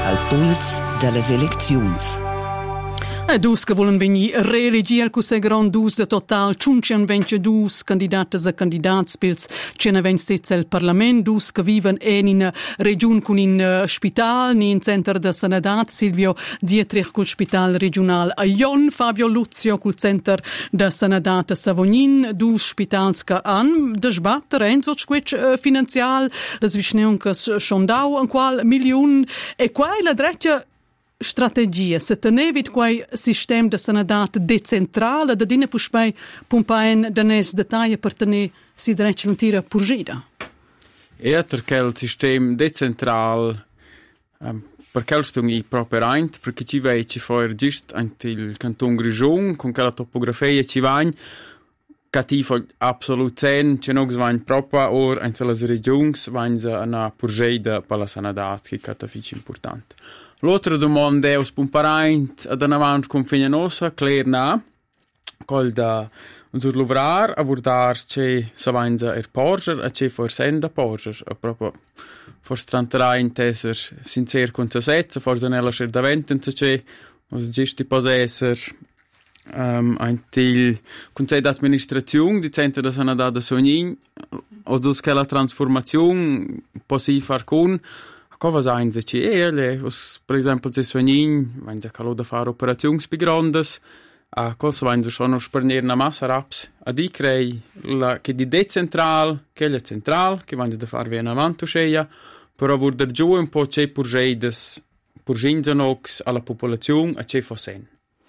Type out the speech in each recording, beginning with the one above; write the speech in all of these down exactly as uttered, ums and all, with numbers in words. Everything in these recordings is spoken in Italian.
al puls delle elezioni. E dus che volen venir reelegir cu se grand dus de total cinquantventidue candidates e candidats pils centoventisette al Parlament, dus che viven en in region con in uh, spital, ni in center de sanadat, Silvio Dietrich col spital regional a Jon, Fabio Luzio col center de sanadat a Savognin, dus spitals che han de sbatter, Enzo squetch uh, finanzial, les vichneuncas schondau, en qual milion, e qua la dreccia strategia, se tenevit quai sistema de sanadat decentrale, da dine puspei pumpaen danes dettaglia per tenere si dreccia l'intera purgida. E perché il sistema decentral um, perché il stung i properint, perché ci vei ci fuori gist anche il canton Grigion, con quella topografia ci vain, cattivo absolut zen, c'è non vain proprio or anche le regioni vain una purgida per la sanadat, che è cattifici importante. L'altra domanda è un paraint ad un avanti con Fignanosa, Claire na, col da unsur lovrar, a vurdar c'è savanza er porger, a c'è forsenda porger, a proprio forse trantaraint esser sincer con se setza, forse nella scer daventenza c'è, os gesti pos esser um, antil Consiglio d'amministrazione di Centro da Sanità da Sognin, o dus che la trasformazione possi far con Cosa sein se ci ele, os per esempio se Sognin, wenn se calo da fare operazioni più grandes, a cosa wenn se schon sperner na massa raps, a di crei la che di decentral, che è central, che wenn se da fare via avanti sceia, però wurde giù un po' c'è purgeides, purginzanox alla popolazione a c'è fossen.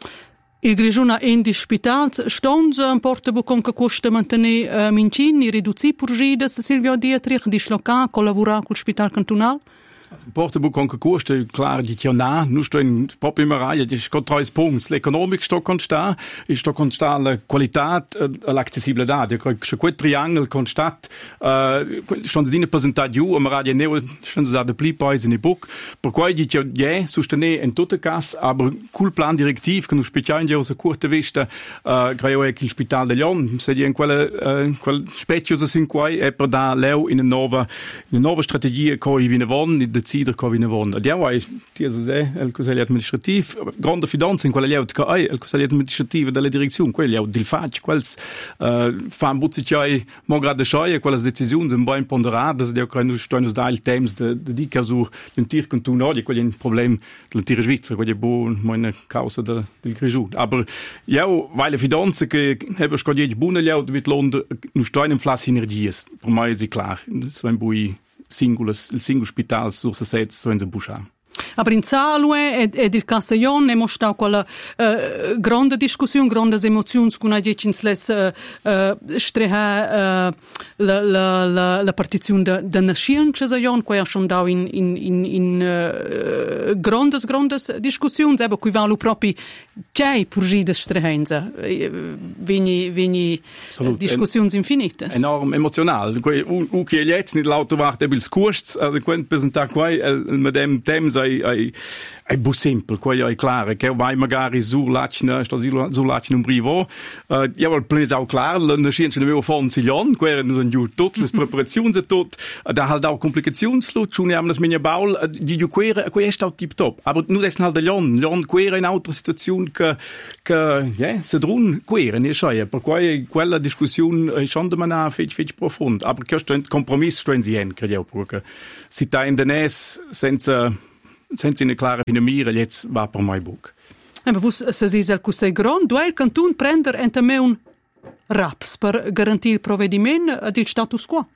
Il Grigiona in di spitals stonza un porta bucon che costa mantenere uh, mincini, riduzzi purgides, Silvio Dietrich, disloca, collabora col spital cantonal? Portable concours, klar, die ja na, nu sto in pop immer raia, die sto trois punts, l'economic sto constant, ist sto constant la qualität, l'accessibilità, die schon quel triangel constant, äh, sto dine presentat giù, am radio neo, sto da de pli pais in e book, per cui die ja ja sostenere in tutte cas, aber cool plan direttiv, che nu special in so curta vista, äh, creo che il spital de Lyon, se die in quella äh, quel speciosa sin quai e per da leu in una nuova in una nuova strategia coi vine von decider co vine von. Diamo ai ti so se il consiglio amministrativo, grande fidanza in quella leu che ai il consiglio amministrativo della direzione, quelli au dil fac, quels äh, fan buzzicai mo grade scheie, quelles decisioni sind ben ponderadas, der kann sto nos da il temps de de di caso den tir canton no, quelli un problem del tir Svizzera, quelli bo meine causa de del Grigion. Aber ja, weil le fidanza che habe sco die bune leu mit Londra nu sto in flas energies. Per me è klar, so ein bui singulas, il single spital sur se set so in se buscha. Aber in Zalue ed, ed il Castellon ne mostra quella uh, grande discussione, grande emozioni con a diecins les uh, uh, streha uh, la, la, la, la partizione de nascienze a Jon, qua schon da in, in, in, in uh, grandes, grandes discussioni, aber qui valu proprio c'è purgides strehenza, vini, vini discussioni en, infinites. Enorm emotional. U, u che jetzt nicht lauter wacht, e bils kurz, also quent presentar qua, mit dem Temps ai ai ai bu simple, qua è claro, che vai magari sur lacna, sto sur lacna un brivo. Uh, ja, vol ples au klar, la scienza ne meo fon Silion, qua erano dann giù tot, le preparazioni e tot, da halt auch Komplikationslot, schon haben das menia Baul, die ju quere, qua è stato tip top. Aber nu des halt de Lyon, Lyon quere in altra situazione che che ja, se drun quere, ne scheie, per qua quella discussione è schon de mana fech fech profond, aber che sto compromiss sto in sien, credo, perché si ta in denes senza senza una clara finamira, jetzt va per mai buc. Ma vus se si el cusei grand, du il canton prender ente me un raps per garantire il provvedimento ad il status quo?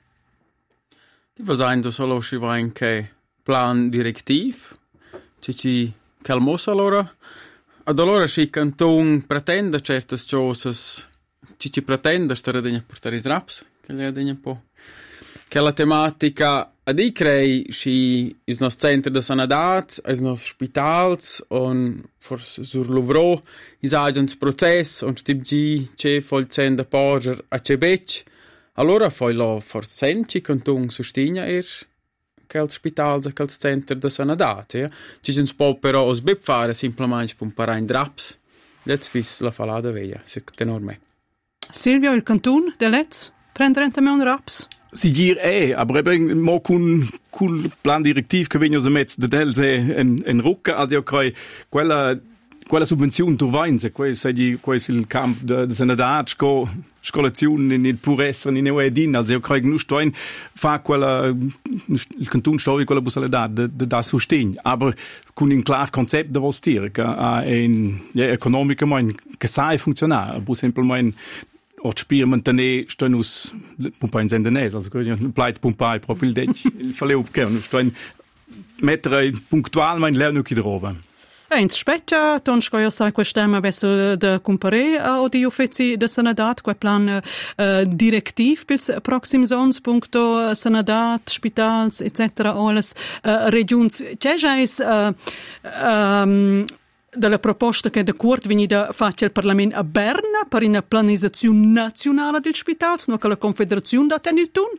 Di vasendo solo si va in che plan direttiv, ci ci calmos allora, ad allora si canton pretende certe cose, ci ci pretende stare degna portare i raps, che le degna un po'. Che la tematica ad i crei si is nos centro de sanadat, is nos spitals und forse sur Louvro is agens process und stib gi che fol cenda porger a che bec. Allora foi lo forse senci canton sustigna er che il spitals e che il centro de sanadat, ja. Ci gens po però os bib fare simplemente pun parain draps. Let's fis la falada veia, se enorme. Silvio, il canton de Let's prendere me un raps? si dir è, aber eben mo con col plan direttiv che vengono a mezzo del en en rucca, also okay, quella quella subvenzione tu vainze, quel sai di quel il camp de, de senadat sco scolazione in il pur essere in Edin, also okay, nu stein fa quella il canton stovi quella possibilità de, de da sostegno, aber con un clar concept de vostir che a in ja, economica mein che sai funzionare, bu semplicemente o spier mantenere stanus pumpa in sendenese, also pleit pumpa proprio il dec il faleu che un stein mettere puntual mein lernu chi drova. Eins spetta, ton scoio sai quest'ema verso de compare uh, o di uffici de Senadat, quel plan uh, direttiv pils proxims ons, puncto Senadat, spitals, et cetera, alles uh, regions. C'è già is uh, um, della proposta che da court venida faccia il Parlamento a Berna per una planizzazione nazionale del spitals, no che la Confederazione da tenil tun?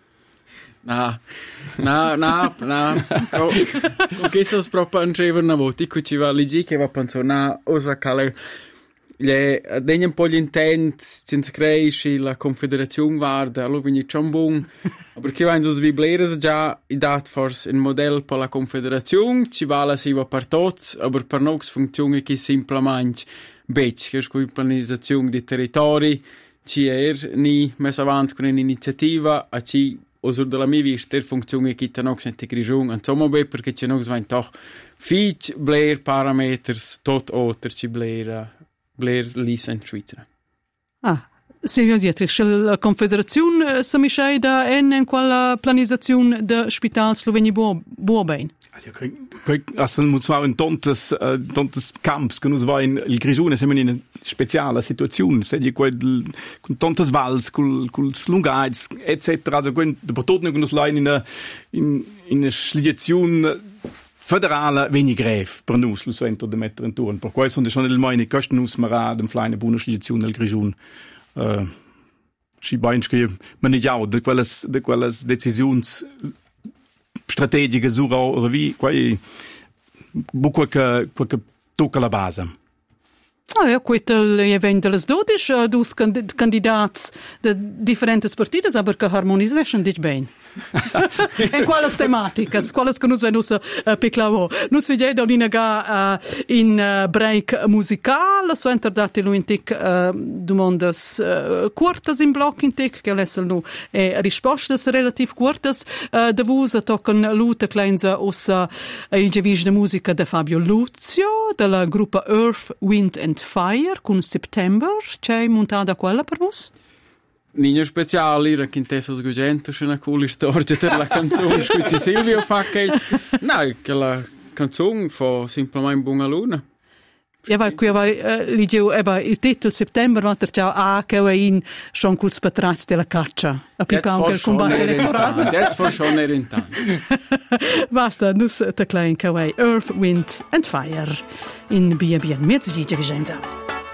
No, no, no, no. Ok, so proprio un trever na voti, qui ci va lì che va pensare, no, osa cale, le, degna un po' gli intent, senza cresci, la Confederazione guarda, allora viene già un buon, perché va in so svibleres già, i dat forse un modello per la Confederazione, ci va la si va per tots, ma per noi funziona che semplicemente bec, che è la planizzazione dei territori, ci è ni messo avanti con un'iniziativa, a ci osur della mia vista funziona che non si integrigione insomma beh perché c'è non svent doch fich blair parameters tot otter ci blair blair lis in Svizzera. Ah, Silvio Dietrich, la Confederazione se mi scheida en in quella planizzazione de Spital Sloveni buo buo ben. Also muss war ein tontes uh, tontes camps che nos va in il Grigione siamo in una speciale situazione se di quel con tontes vals col col slungaids eccetera also quindi per tutto nos line in in in una situazione federale wenig grave per nos lo centro de mettere in turn per questo sono schon il meine kosten nos mara dem kleine Bundesliga del Grigione uh, si bainche man nicht ja de quelles de quelles decisions strategiche sura o vi quai buco che che tocca la base. Ah ja, quel event delle dodici, uh, dus candidati de differenti partiti, aber che harmonization dit ben. E quale tematiche, quale che nos venus uh, piclavo. Nus vediamo in ga uh, in uh, break musicale, so interdati lu in tic uh, domandas uh, cortas in bloc in tic, che lessel nu e rispostas relativ cortas, uh, de vus tocken lute kleinza us uh, il gevis de musica de Fabio Luzio, della gruppa Earth, Wind and Fire, con September, c'è montata quella per vos? Niño speciali, ra quintessa sgugento, c'è una cool storia per la canzone, scusi Silvio fa che no, che la canzone fa semplicemente buona luna. Ja, weil qui va leggevo eba il titolo September, ma ter ciao a che va in schon kurz betrats della caccia. A pipa anche il combatto elettorale. Jetzt for schon er in tan. Basta, nus te klein che va Earth, Wind and Fire in B and B. Merci, Vicenza.